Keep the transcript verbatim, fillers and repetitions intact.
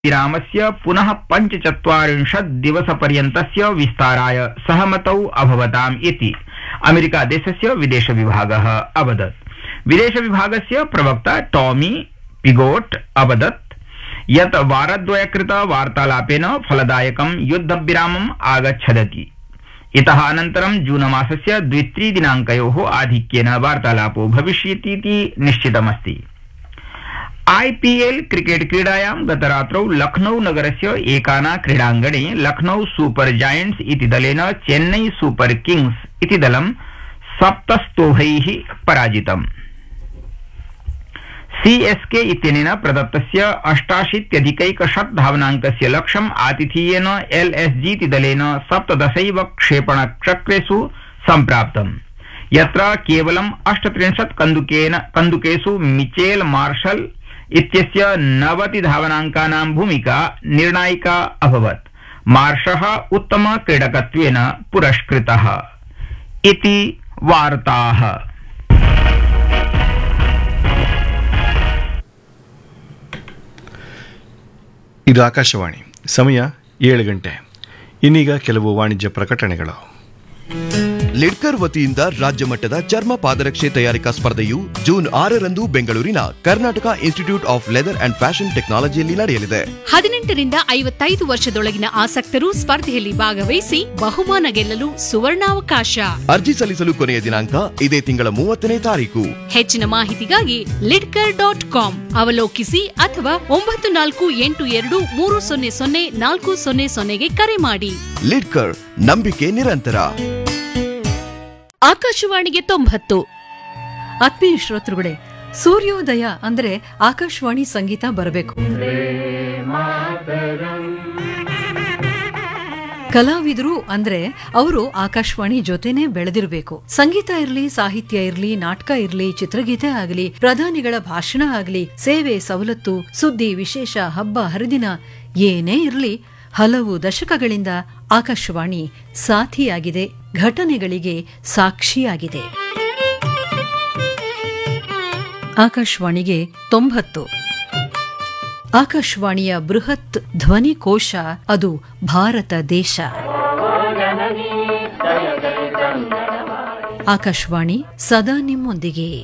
विरामस्य पुनः पञ्चचत्वारिंशत् दिवसपर्यन्तस्य विस्ताराय सहमतौ अभवताम् इति अमेरिका देशस्य विदेश विभागः अवदत्। विदेश विभागस्य प्रवक्ता टॉमी पिगोट अवदत् यत् वारद्वयकृत वार्तालापेन फलदायकं युद्धविरामम् आगच्छदति। इतः अनन्तरं जून मासस्य द्वित्रि दिनाङ्कयोः आधिक्येन वार्तालापो भविष्यतीति निश्चितमस्ति। आईपीएल क्रिकेट क्रीडायां गतरात्रौ लखनऊ नगरस्य एकाना क्रीडाङ्गणे लखनऊ सुपर जायंट्स इति दलेन चेन्नई सुपर किंग्स इति दलं सप्तस्तोभैः पराजितम्। सीएसके इत्यनेन प्रदत्तस्य अष्टाशीत्यधिकैकशत धावनाङ्कस्य लक्ष्यम् आतिथेयेन एलएसजी इति दलेन सप्तदशैव क्षेपणचक्रेषु सम्प्राप्तम्, यत्र केवलम् अष्टत्रिंशत् कन्दुकेन कन्दुकेषु मिचेल मार्शल इत्यस्य नवति धावनाङ्कानां भूमिका निर्णायिका अभवत्। मार्शः उत्तम क्रीडकत्वेन पुरस्कृतः इति वार्ताः। ಇದು ಆಕಾಶವಾಣಿ, ಸಮಯ ಏಳು ಗಂಟೆ. ಇನ್ನೀಗ ಕೆಲವು ವಾಣಿಜ್ಯ ಪ್ರಕಟಣೆಗಳು. ಲಿಡ್ಕರ್ ವತಿಯಿಂದ ರಾಜ್ಯ ಮಟ್ಟದ ಚರ್ಮ ಪಾದರಕ್ಷೆ ತಯಾರಿಕಾ ಸ್ಪರ್ಧೆಯು ಜೂನ್ ಆರರಂದು ಬೆಂಗಳೂರಿನ Karnataka institute of leather and fashion ಟೆಕ್ನಾಲಜಿಯಲ್ಲಿ ನಡೆಯಲಿದೆ. ಹದಿನೆಂಟರಿಂದ ಐವತ್ತೈದು ವರ್ಷದೊಳಗಿನ ಆಸಕ್ತರು ಸ್ಪರ್ಧೆಯಲ್ಲಿ ಭಾಗವಹಿಸಿ ಬಹುಮಾನ ಗೆಲ್ಲಲು ಸುವರ್ಣಾವಕಾಶ. ಅರ್ಜಿ ಸಲ್ಲಿಸಲು ಕೊನೆಯ ದಿನಾಂಕ ಇದೇ ತಿಂಗಳ ಮೂವತ್ತನೇ ತಾರೀಕು. ಹೆಚ್ಚಿನ ಮಾಹಿತಿಗಾಗಿ ಲಿಡ್ಕರ್ ಡಾಟ್ ಕಾಮ್ ಅವಲೋಕಿಸಿ ಅಥವಾ ಒಂಬತ್ತು ನಾಲ್ಕು ಎಂಟು ಎರಡು ಮೂರು ಸೊನ್ನೆ ಸೊನ್ನೆ ನಾಲ್ಕು ಸೊನ್ನೆ ಸೊನ್ನೆಗೆ ಕರೆ ಮಾಡಿ. ಲಿಡ್ಕರ್, ನಂಬಿಕೆ ನಿರಂತರ. ಆಕಾಶವಾಣಿಗೆ ತೊಂಬತ್ತು. ಆತ್ಮೀಯ ಶ್ರೋತೃಗಳೇ, ಸೂರ್ಯೋದಯ ಅಂದ್ರೆ ಆಕಾಶವಾಣಿ ಸಂಗೀತ ಬರಬೇಕು. ಕಲಾವಿದರು ಅಂದ್ರೆ ಅವರು ಆಕಾಶವಾಣಿ ಜೊತೆನೆ ಬೆಳೆದಿರಬೇಕು. ಸಂಗೀತ ಇರ್ಲಿ, ಸಾಹಿತ್ಯ ಇರ್ಲಿ, ನಾಟಕ ಇರ್ಲಿ, ಚಿತ್ರಗೀತೆ ಆಗಲಿ, ಪ್ರಧಾನಿಗಳ ಭಾಷಣ ಆಗಲಿ, ಸೇವೆ ಸವಲತ್ತು, ಸುದ್ದಿ ವಿಶೇಷ, ಹಬ್ಬ ಹರಿದಿನ ಏನೇ ಇರ್ಲಿ, ಹಲವು ದಶಕಗಳಿಂದ ಆಕಾಶವಾಣಿ ಸಾಥಿಯಾಗಿದೆ, ಘಟನೆಗಳಿಗೆ ಸಾಕ್ಷಿಯಾಗಿದೆ. ಆಕಾಶವಾಣಿಗೆ ತೊಂಬತ್ತು. ಆಕಾಶವಾಣಿಯ ಬೃಹತ್ ಧ್ವನಿಕೋಶ, ಅದು ಭಾರತ ದೇಶ. ಆಕಾಶವಾಣಿ ಸದಾ ನಿಮ್ಮೊಂದಿಗೆ.